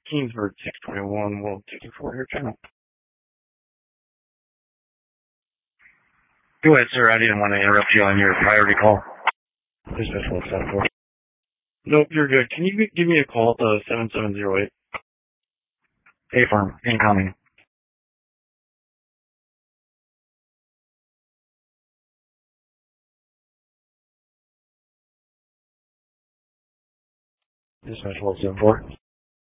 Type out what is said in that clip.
Kingsburg 621, World 64 here, channel. Go ahead, sir. I didn't want to interrupt you on your priority call. Dispatch 174. Nope, you're good. Can you give me a call at the 7708? A-Farm, incoming. Dispatch 174.